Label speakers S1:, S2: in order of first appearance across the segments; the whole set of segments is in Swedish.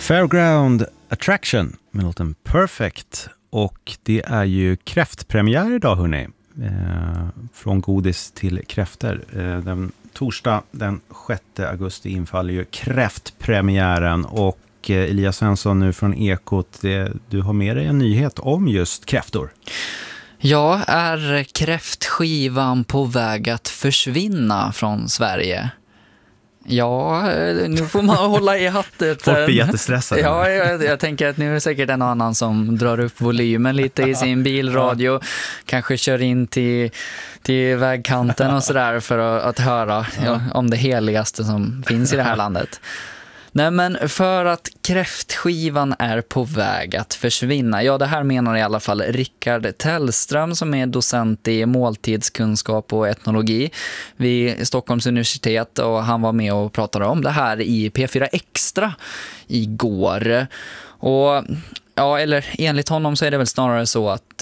S1: Fairground Attraction med låten Perfect. Och det är ju kräftpremiär idag, hörni. Från godis till kräfter. Den torsdag den 6 augusti infaller ju kräftpremiären. Och Elias Svensson nu från Ekot, du har med dig en nyhet om just kräftor.
S2: Ja, är kräftskivan på väg att försvinna från Sverige? Ja, nu får man hålla i hattet.
S1: Folk blir jättestressade.
S2: Ja, jag tänker att nu är det säkert en annan som drar upp volymen lite i sin bilradio. Kanske kör in till vägkanten och sådär för att höra om det heligaste som finns i det här landet. Nej, men för att kräftskivan är på väg att försvinna. Ja, det här menar i alla fall Rickard Tellström som är docent i måltidskunskap och etnologi vid Stockholms universitet, och han var med och pratade om det här i P4 Extra igår. Och ja, eller enligt honom så är det väl snarare så att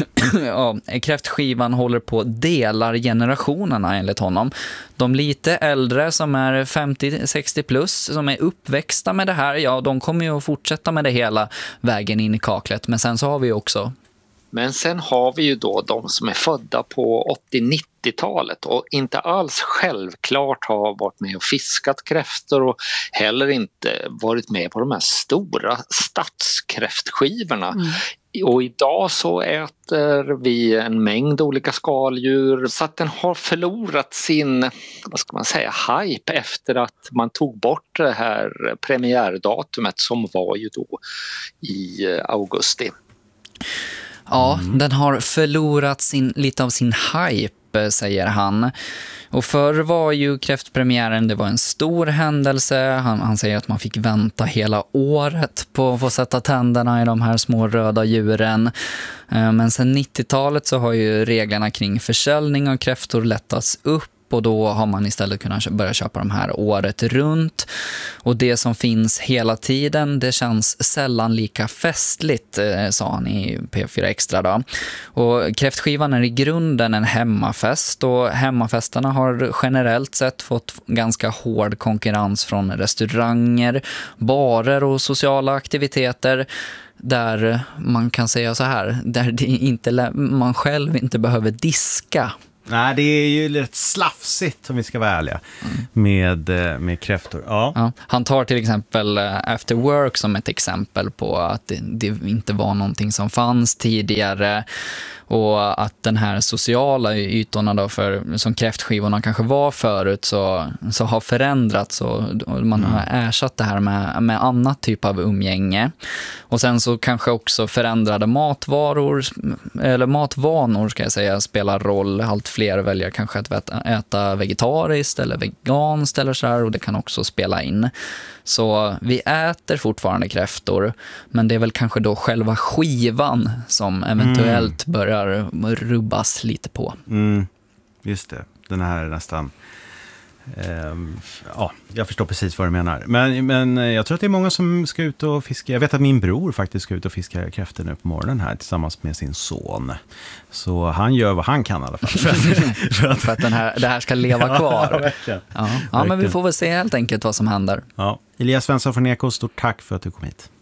S2: kräftskivan håller på delar generationerna enligt honom. De lite äldre som är 50-60 plus, som är uppväxta med det här, ja, de kommer ju att fortsätta med det hela vägen in i kaklet. Men sen så har vi också...
S3: Men sen har vi ju då de som är födda på 80-90-talet och inte alls självklart har varit med och fiskat kräftor och heller inte varit med på de här stora stadskräftskivorna. Och idag så äter vi en mängd olika skaldjur, så att den har förlorat sin, vad ska man säga, hype efter att man tog bort det här premiärdatumet som var ju då i augusti.
S2: Ja, den har förlorat lite av sin hype, säger han. Och förr var ju kräftpremiären, det var en stor händelse. Han säger att man fick vänta hela året på att få sätta tänderna i de här små röda djuren. Men sen 90-talet så har ju reglerna kring försäljning av kräftor lättats upp. Och då har man istället kunnat börja köpa de här året runt. Och det som finns hela tiden, det känns sällan lika festligt, sa han i P4 Extra då. Och kräftskivan är i grunden en hemmafest, och hemmafesterna har generellt sett fått ganska hård konkurrens från restauranger, barer och sociala aktiviteter. Där man kan säga så här, där man själv inte behöver diska.
S1: Nej, det är ju lite slafsigt om vi ska vara ärliga med kräftor. Ja.
S2: Han tar till exempel After Work som ett exempel på att det inte var någonting som fanns tidigare, och att den här sociala ytorna då som kräftskivorna kanske var förut så har förändrats, och man har ersatt det här med annat typ av umgänge. Och sen så kanske också förändrade matvanor ska jag säga spelar roll. Allt fler väljer kanske att äta vegetariskt eller veganskt eller så här, och det kan också spela in. Så vi äter fortfarande kräftor, men det är väl kanske då själva skivan som eventuellt börjar rubbas lite på.
S1: Just det, den här är nästan... jag förstår precis vad du menar. Men jag tror att det är många som ska ut och fiska. Jag vet att min bror faktiskt ska ut och fiska kräftor nu på morgonen här tillsammans med sin son. Så han gör vad han kan i alla fall.
S2: för att det här ska leva kvar.
S1: Ja, verkligen.
S2: Ja, men vi får väl se helt enkelt vad som händer.
S1: Ja. Elias Svensson från Ekot, stort tack för att du kom hit.